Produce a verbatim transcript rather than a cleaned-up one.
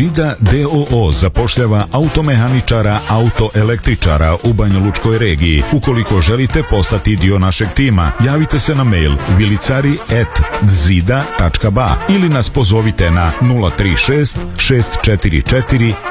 Džida D O O zapošljava automehaničara, autoelektričara u banjalučkoj regiji. Ukoliko želite postati dio našeg tima, javite se na mail vilicari at dzida tačka ba ili nas pozovite na nula tri šest šest četiri četiri